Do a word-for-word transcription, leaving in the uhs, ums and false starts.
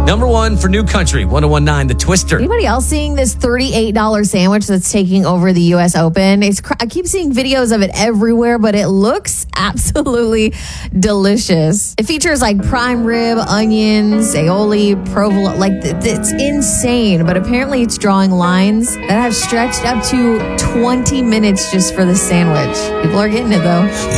Number one for New Country, one oh one nine, The Twister. Anybody else seeing this thirty-eight dollars sandwich that's taking over the U S Open? It's cr- I keep seeing videos of it everywhere, but it looks absolutely delicious. It features like prime rib, onions, aioli, provolone. Like th- it's insane, but apparently it's drawing lines that have stretched up to twenty minutes just for the sandwich. People are getting it though.